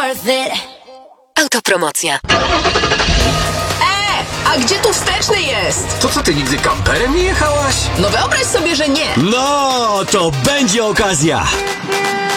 worth it. Autopromocja. A gdzie tu wsteczny jest? To co, ty nigdy kamperem nie jechałaś? No wyobraź sobie, że nie. No, to będzie okazja.